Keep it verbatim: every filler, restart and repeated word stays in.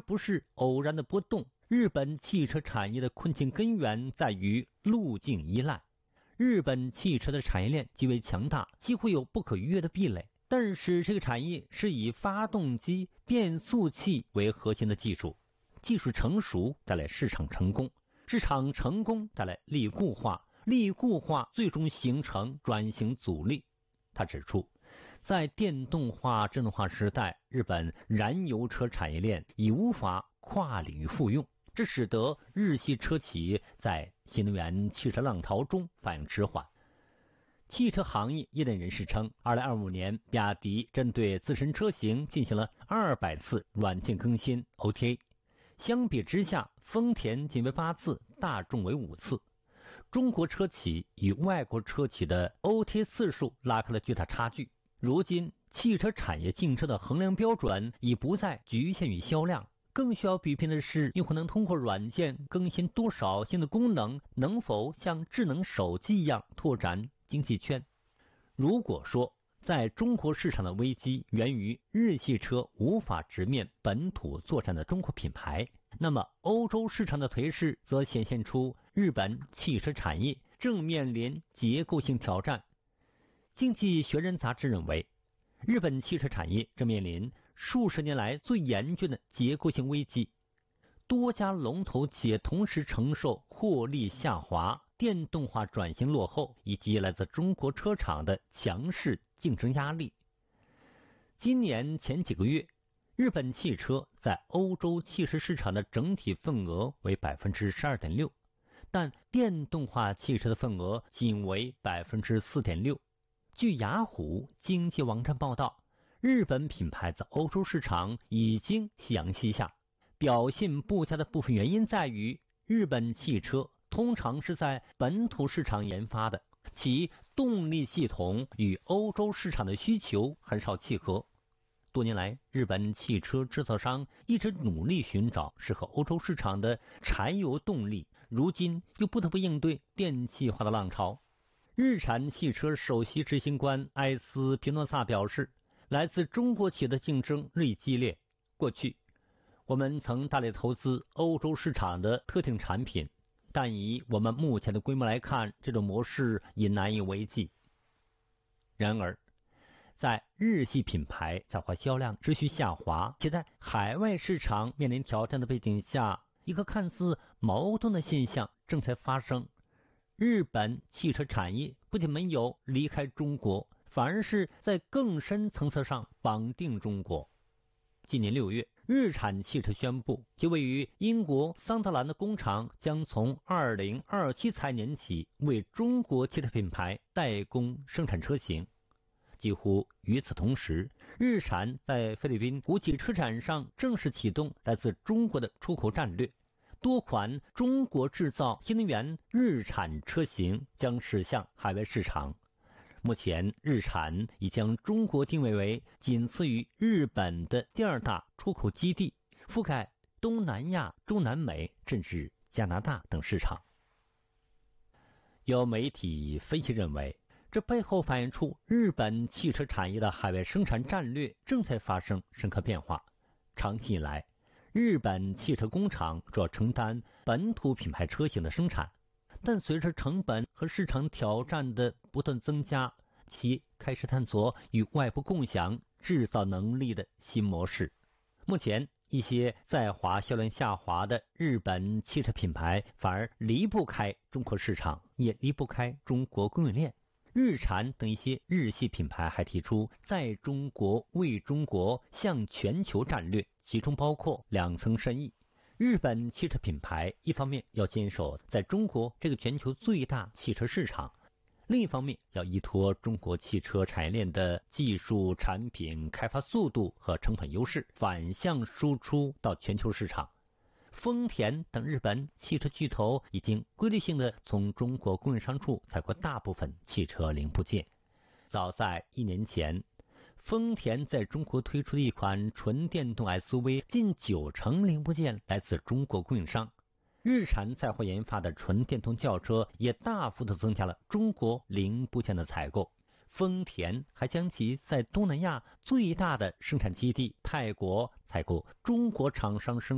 不是偶然的波动。日本汽车产业的困境根源在于路径依赖。日本汽车的产业链极为强大，几乎有不可逾越的壁垒。但是这个产业是以发动机、变速器为核心的技术，技术成熟带来市场成功，市场成功带来利固化，利固化最终形成转型阻力。他指出，在电动化、智能化时代，日本燃油车产业链已无法跨领域复用，这使得日系车企在新能源汽车浪潮中反应迟缓。汽车行业业内人士称，二零二五年比亚迪针对自身车型进行了二百次软件更新 O T A， 相比之下，丰田仅为八次，大众为五次。中国车企与外国车企的 O T A 次数拉开了巨大差距。如今，汽车产业竞争的衡量标准已不再局限于销量，更需要比拼的是用户能通过软件更新多少新的功能，能否像智能手机一样拓展经济圈。如果说在中国市场的危机源于日系车无法直面本土作战的中国品牌，那么欧洲市场的颓势则显现出日本汽车产业正面临结构性挑战。经济学人杂志认为，日本汽车产业正面临数十年来最严峻的结构性危机，多家龙头企业同时承受获利下滑、电动化转型落后以及来自中国车厂的强势竞争压力。今年前几个月，日本汽车在欧洲汽车市场的整体份额为 百分之十二点六， 但电动化汽车的份额仅为 百分之四点六。据雅虎经济网站报道，日本品牌在欧洲市场已经夕阳西下。表现不佳的部分原因在于，日本汽车通常是在本土市场研发的，其动力系统与欧洲市场的需求很少契合。多年来，日本汽车制造商一直努力寻找适合欧洲市场的柴油动力，如今又不得不应对电气化的浪潮。日产汽车首席执行官埃斯皮诺萨表示，来自中国企业的竞争日益激烈。过去，我们曾大力投资欧洲市场的特定产品，但以我们目前的规模来看，这种模式已难以为继。然而，在日系品牌在华销量持续下滑，且在海外市场面临挑战的背景下，一个看似矛盾的现象正在发生。日本汽车产业不仅没有离开中国，反而是在更深层次上绑定中国。今年六月，日产汽车宣布，其位于英国桑德兰的工厂将从二零二七财年起为中国汽车品牌代工生产车型。几乎与此同时，日产在菲律宾国际车展上正式启动来自中国的出口战略。多款中国制造新能源日产车型将驶向海外市场。目前，日产已将中国定位为仅次于日本的第二大出口基地，覆盖东南亚、中南美甚至加拿大等市场。有媒体分析认为，这背后反映出日本汽车产业的海外生产战略正在发生深刻变化。长期以来，日本汽车工厂主要承担本土品牌车型的生产，但随着成本和市场挑战的不断增加，其开始探索与外部共享制造能力的新模式。目前，一些在华销量下滑的日本汽车品牌反而离不开中国市场，也离不开中国供应链。日产等一些日系品牌还提出在中国为中国向全球战略，其中包括两层深意。日本汽车品牌一方面要坚守在中国这个全球最大汽车市场，另一方面要依托中国汽车产业链的技术、产品开发速度和成本优势，反向输出到全球市场。丰田等日本汽车巨头已经规律性的从中国供应商处采购大部分汽车零部件。早在一年前，丰田在中国推出的一款纯电动 S U V， 近九成零部件来自中国供应商。日产在华研发的纯电动轿车也大幅度增加了中国零部件的采购。丰田还将其在东南亚最大的生产基地泰国采购中国厂商生